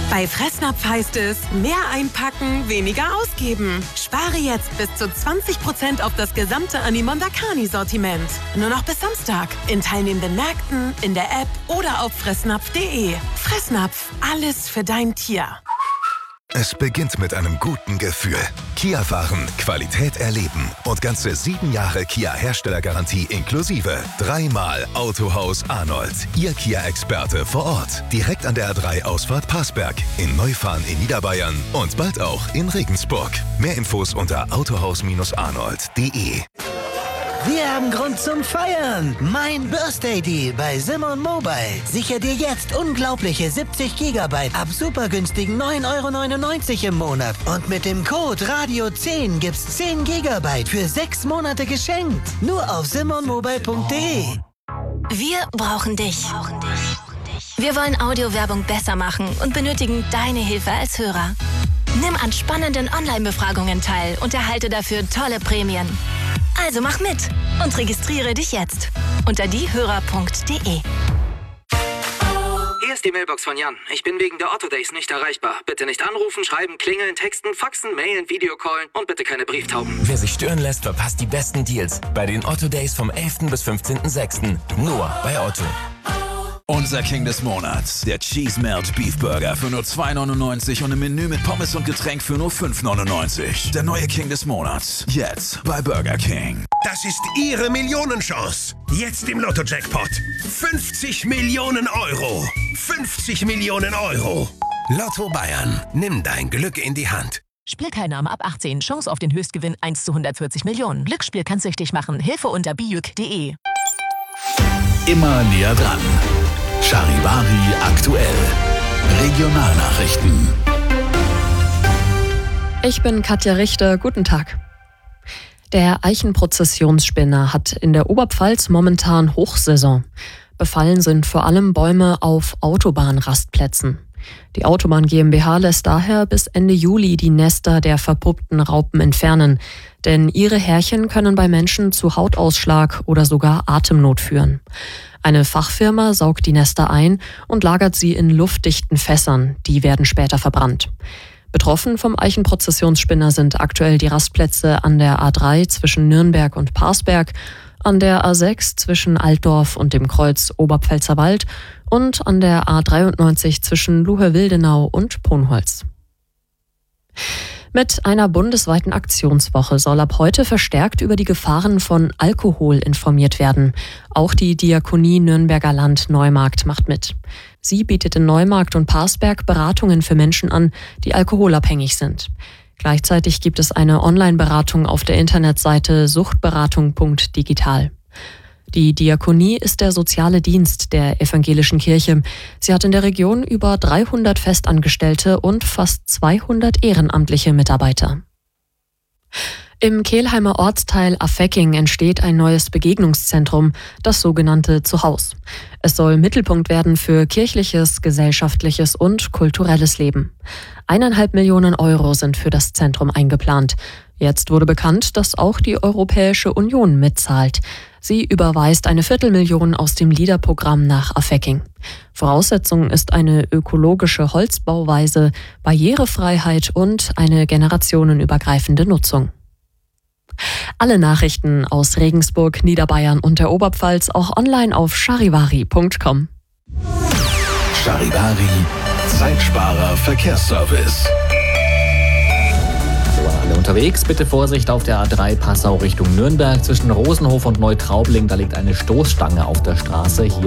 Bei Fressnapf heißt es, mehr einpacken, weniger ausgeben. Spare jetzt bis zu 20% auf das gesamte Animondakani-Sortiment. Nur noch bis Samstag. In teilnehmenden Märkten, in der App oder auf fressnapf.de. Fressnapf, alles für dein Tier. Es beginnt mit einem guten Gefühl. Kia fahren, Qualität erleben und ganze 7 Jahre Kia-Herstellergarantie inklusive. 3-mal Autohaus Arnold. Ihr Kia-Experte vor Ort. Direkt an der A3-Ausfahrt Parsberg. In Neufahren in Niederbayern und bald auch in Regensburg. Mehr Infos unter autohaus-arnold.de. Wir haben Grund zum Feiern. Mein Birthday Deal bei Simon Mobile. Sichere dir jetzt unglaubliche 70 GB ab supergünstigen 9,99 € im Monat. Und mit dem Code RADIO10 gibt's 10 GB für 6 Monate geschenkt. Nur auf simonmobile.de. Wir brauchen dich. Wir wollen Audiowerbung besser machen und benötigen deine Hilfe als Hörer. Nimm an spannenden Online-Befragungen teil und erhalte dafür tolle Prämien. Also mach mit und registriere dich jetzt unter diehörer.de. Hier ist die Mailbox von Jan. Ich bin wegen der Otto Days nicht erreichbar. Bitte nicht anrufen, schreiben, klingeln, texten, faxen, mailen, Videocallen und bitte keine Brieftauben. Wer sich stören lässt, verpasst die besten Deals bei den Otto Days vom 11. bis 15.06. Nur bei Otto. Unser King des Monats, der Cheese Melt Beef Burger für nur 2,99 € und ein Menü mit Pommes und Getränk für nur 5,99 €. Der neue King des Monats, jetzt bei Burger King. Das ist Ihre Millionenchance. Jetzt im Lotto-Jackpot. 50 Millionen €. 50 Millionen €. Lotto Bayern. Nimm dein Glück in die Hand. Spielteilnahme ab 18. Chance auf den Höchstgewinn 1 zu 140 Millionen. Glücksspiel kann süchtig machen. Hilfe unter bijuk.de. Immer näher dran. Charivari aktuell. Regionalnachrichten. Ich bin Katja Richter. Guten Tag. Der Eichenprozessionsspinner hat in der Oberpfalz momentan Hochsaison. Befallen sind vor allem Bäume auf Autobahnrastplätzen. Die Autobahn GmbH lässt daher bis Ende Juli die Nester der verpuppten Raupen entfernen, denn ihre Härchen können bei Menschen zu Hautausschlag oder sogar Atemnot führen. Eine Fachfirma saugt die Nester ein und lagert sie in luftdichten Fässern, die werden später verbrannt. Betroffen vom Eichenprozessionsspinner sind aktuell die Rastplätze an der A3 zwischen Nürnberg und Parsberg, an der A6 zwischen Altdorf und dem Kreuz Oberpfälzerwald und an der A93 zwischen Luhe-Wildenau und Ponholz. Mit einer bundesweiten Aktionswoche soll ab heute verstärkt über die Gefahren von Alkohol informiert werden. Auch die Diakonie Nürnberger Land Neumarkt macht mit. Sie bietet in Neumarkt und Parsberg Beratungen für Menschen an, die alkoholabhängig sind. Gleichzeitig gibt es eine Online-Beratung auf der Internetseite suchtberatung.digital. Die Diakonie ist der soziale Dienst der evangelischen Kirche. Sie hat in der Region über 300 Festangestellte und fast 200 ehrenamtliche Mitarbeiter. Im Kelheimer Ortsteil Affecking entsteht ein neues Begegnungszentrum, das sogenannte Zuhaus. Es soll Mittelpunkt werden für kirchliches, gesellschaftliches und kulturelles Leben. 1,5 Millionen € sind für das Zentrum eingeplant. Jetzt wurde bekannt, dass auch die Europäische Union mitzahlt. Sie überweist 250.000 aus dem LEADER-Programm nach Affecking. Voraussetzung ist eine ökologische Holzbauweise, Barrierefreiheit und eine generationenübergreifende Nutzung. Alle Nachrichten aus Regensburg, Niederbayern und der Oberpfalz auch online auf charivari.com. Charivari, Zeitsparer Verkehrsservice. Alle unterwegs, bitte Vorsicht auf der A3 Passau Richtung Nürnberg. Zwischen Rosenhof und Neutraubling, da liegt eine Stoßstange auf der Straße. Hier